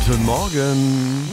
Guten Morgen.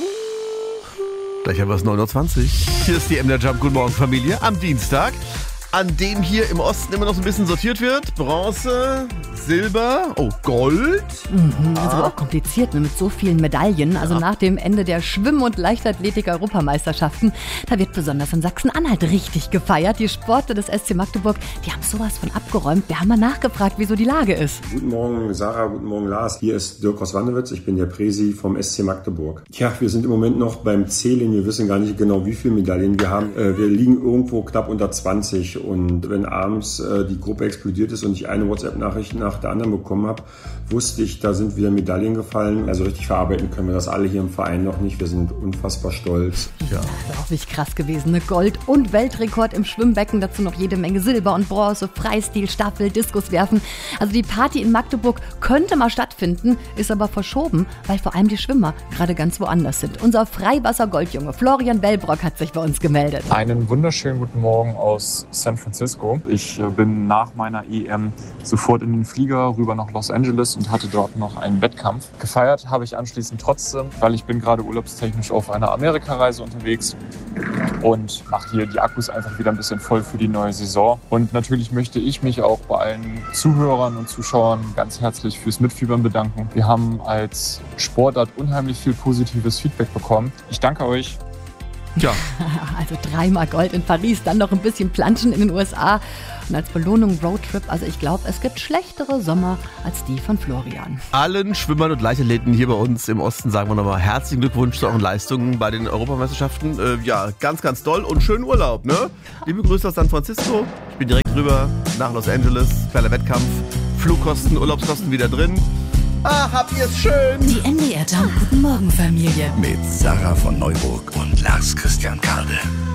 Gleich haben wir es 9:20 Uhr. Hier ist die MDR Jump. Guten Morgen, Familie. Am Dienstag, an dem hier im Osten immer noch so ein bisschen sortiert wird. Bronze, Silber, Gold. Das ist aber auch kompliziert, ne, mit so vielen Medaillen. Also nach dem Ende der Schwimm- und Leichtathletik-Europameisterschaften, da wird besonders in Sachsen-Anhalt richtig gefeiert. Die Sportler des SC Magdeburg, die haben sowas von abgeräumt. Wir haben mal nachgefragt, wieso die Lage ist. Guten Morgen Sarah, guten Morgen Lars. Hier ist Dirk aus Wandewitz, ich bin der Präsi vom SC Magdeburg. Tja, wir sind im Moment noch beim Zählen. Wir wissen gar nicht genau, wie viele Medaillen wir haben. Wir liegen irgendwo knapp unter 20. Und wenn abends die Gruppe explodiert ist und ich eine WhatsApp-Nachricht nach der anderen bekommen habe, wusste ich, da sind wieder Medaillen gefallen. Also richtig verarbeiten können wir das alle hier im Verein noch nicht. Wir sind unfassbar stolz. Ja. Das ist auch nicht krass gewesen. Ne? Gold- und Weltrekord im Schwimmbecken. Dazu noch jede Menge Silber und Bronze, Freistil, Staffel, Diskuswerfen. Also die Party in Magdeburg könnte mal stattfinden, ist aber verschoben, weil vor allem die Schwimmer gerade ganz woanders sind. Unser Freiwasser-Goldjunge Florian Bellbrock hat sich bei uns gemeldet. Einen wunderschönen guten Morgen aus San Francisco. Ich bin nach meiner EM sofort in den Flieger rüber nach Los Angeles und hatte dort noch einen Wettkampf. Gefeiert habe ich anschließend trotzdem, weil ich bin gerade urlaubstechnisch auf einer Amerikareise unterwegs und mache hier die Akkus einfach wieder ein bisschen voll für die neue Saison. Und natürlich möchte ich mich auch bei allen Zuhörern und Zuschauern ganz herzlich fürs Mitfiebern bedanken. Wir haben als Sportart unheimlich viel positives Feedback bekommen. Ich danke euch. Ja. Also 3-mal Gold in Paris, dann noch ein bisschen Planschen in den USA und als Belohnung Roadtrip. Also ich glaube, es gibt schlechtere Sommer als die von Florian. Allen Schwimmern und Leichtathleten hier bei uns im Osten sagen wir nochmal herzlichen Glückwunsch zu euren Leistungen bei den Europameisterschaften. Ganz, ganz toll und schönen Urlaub, ne? Liebe Grüße aus San Francisco. Ich bin direkt rüber nach Los Angeles. Kleiner Wettkampf. Flugkosten, Urlaubskosten wieder drin. Habt ihr es schön? Die MDR Jump Guten Morgen Familie. Mit Sarah von Neuburg und Lars Christian Kade.